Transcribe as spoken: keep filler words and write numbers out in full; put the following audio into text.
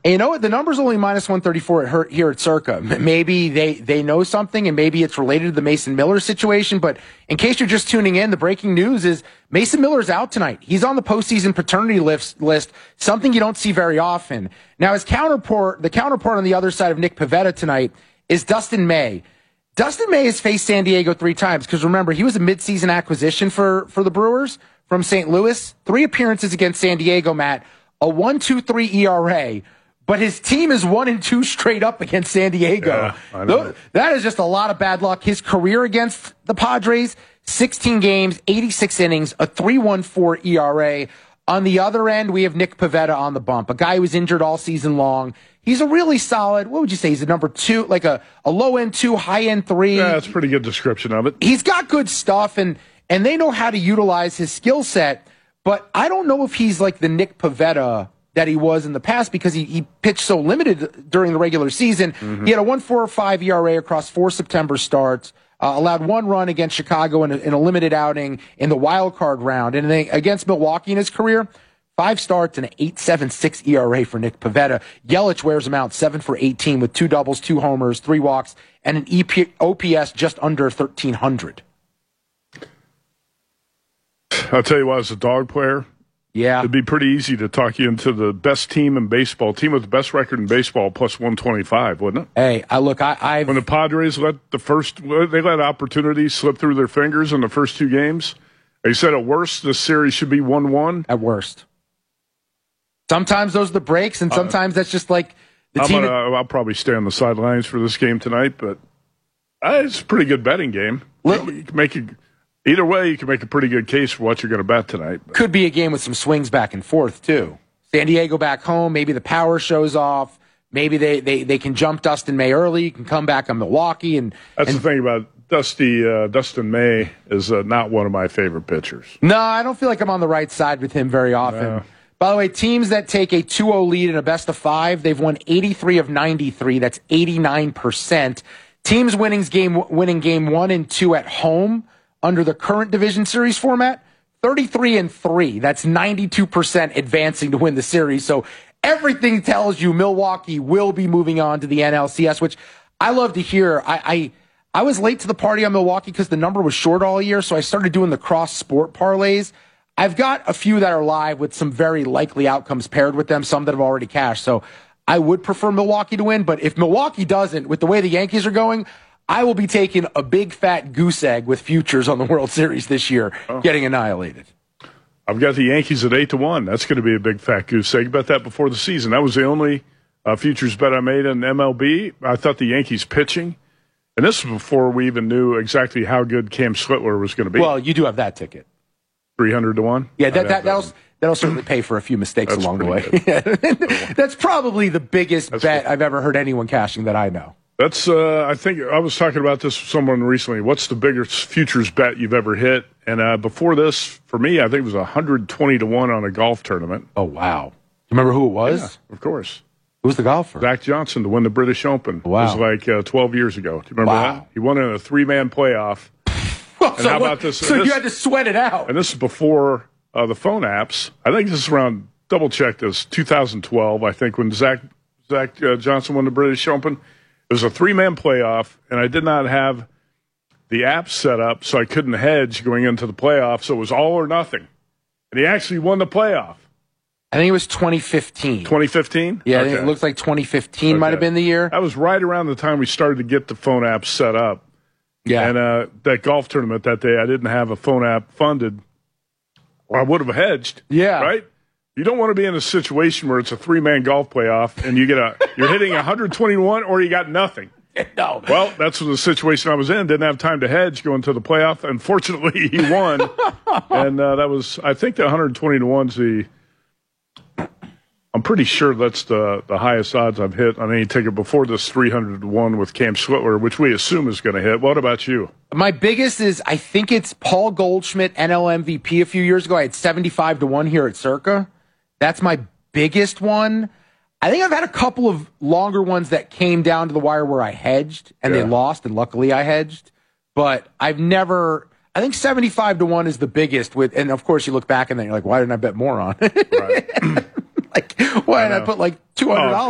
And you know what? The number's only minus one thirty-four at her, here at Circa. M- Maybe they, they know something, and maybe it's related to the Mason Miller situation. But in case you're just tuning in, the breaking news is Mason Miller's out tonight. He's on the postseason paternity list, list, something you don't see very often. Now, his counterpart, the counterpart on the other side of Nick Pivetta tonight is Dustin May. Dustin May has faced San Diego three times because, remember, he was a midseason acquisition for, for the Brewers from Saint Louis. Three appearances against San Diego, Matt. A one two three E R A. But his team is one and two straight up against San Diego. Yeah, I know. That is just a lot of bad luck. His career against the Padres, sixteen games, eighty-six innings, a three point one four E R A. On the other end, we have Nick Pivetta on the bump, a guy who was injured all season long. He's a really solid, what would you say? He's a number two, like a, a low-end two, high-end three. Yeah, that's a pretty good description of it. He's got good stuff, and, and they know how to utilize his skill set, but I don't know if he's like the Nick Pivetta that he was in the past because he, he pitched so limited during the regular season. Mm-hmm. He had a one point four five E R A across four September starts, uh, allowed one run against Chicago in a, in a limited outing in the wild card round. And then against Milwaukee in his career, five starts and an eight point seven six E R A for Nick Pivetta. Yelich wears him out seven for eighteen with two doubles, two homers, three walks, and an E P, O P S just under thirteen hundred. I'll tell you what, as a dog player, yeah, it'd be pretty easy to talk you into the best team in baseball, team with the best record in baseball, plus one twenty-five, wouldn't it? Hey, I look, I, I've when the Padres let the first, they let opportunities slip through their fingers in the first two games. They said at worst, this series should be one one. At worst. Sometimes those are the breaks, and sometimes uh, that's just like the I'm team. Gonna, I'll probably stay on the sidelines for this game tonight, but uh, it's a pretty good betting game. You, you can make it. Either way, you can make a pretty good case for what you're going to bet tonight. But. Could be a game with some swings back and forth, too. San Diego back home, maybe the power shows off. Maybe they, they, they can jump Dustin May early. You can come back on Milwaukee. and That's and, the thing about Dusty. Uh, Dustin May is uh, not one of my favorite pitchers. No, I don't feel like I'm on the right side with him very often. No. By the way, teams that take a two oh lead in a best of five, they've won eighty-three of ninety-three. That's eighty-nine percent. Teams winning game, winning game one and two at home under the current division series format, thirty-three and three. That's ninety-two percent advancing to win the series. So everything tells you Milwaukee will be moving on to the N L C S, which I love to hear. I I, I was late to the party on Milwaukee because the number was short all year, so I started doing the cross-sport parlays. I've got a few that are live with some very likely outcomes paired with them, some that have already cashed. So I would prefer Milwaukee to win, but if Milwaukee doesn't, with the way the Yankees are going, I will be taking a big fat goose egg with futures on the World Series this year, oh. getting annihilated. I've got the Yankees at eight to one. That's going to be a big fat goose egg. Bet that before the season. That was the only uh, futures bet I made in M L B. I thought the Yankees pitching, and this was before we even knew exactly how good Cam Schlittler was going to be. Well, you do have that ticket. three hundred to one? Yeah, that, that, that'll, that'll certainly pay for a few mistakes That's along the way. That's probably the biggest That's bet good. I've ever heard anyone cashing that I know. That's, uh, I think, I was talking about this with someone recently. What's the biggest futures bet you've ever hit? And uh, before this, for me, I think it was one hundred twenty to one on a golf tournament. Oh, wow. You remember who it was? Yeah, of course. Who was the golfer? Zach Johnson to win the British Open. Wow. It was like uh, twelve years ago. Do you remember wow. that? He won in a three-man playoff. Well, and so how what, about this? So this, you had to sweat it out. And this is before uh, the phone apps. I think this is around, double-check this, two thousand twelve, I think, when Zach, Zach uh, Johnson won the British Open. It was a three-man playoff, and I did not have the app set up, so I couldn't hedge going into the playoff, so it was all or nothing. And he actually won the playoff. I think it was twenty fifteen. twenty fifteen? Yeah, okay. I think it looks like twenty fifteen okay. might have been the year. That was right around the time we started to get the phone app set up. Yeah. And uh, that golf tournament that day, I didn't have a phone app funded. Or I would have hedged. Yeah. Right? You don't want to be in a situation where it's a three-man golf playoff and you get a you're hitting one hundred twenty to one or you got nothing. No. Well, that's the situation I was in. Didn't have time to hedge going to the playoff. Unfortunately, he won. and uh, that was, I think the one hundred twenty to one's the, I'm pretty sure that's the, the highest odds I've hit on any ticket before this three hundred to one with Cam Schlittler, which we assume is going to hit. What about you? My biggest is, I think it's Paul Goldschmidt, N L M V P a few years ago. I had seventy-five to one here at Circa. That's my biggest one. I think I've had a couple of longer ones that came down to the wire where I hedged and yeah. they lost, and luckily I hedged. But I've never, I think seventy-five to one is the biggest with, and of course you look back and then you're like, why didn't I bet more on it? Right. Like, why did I, I put like two hundred dollars?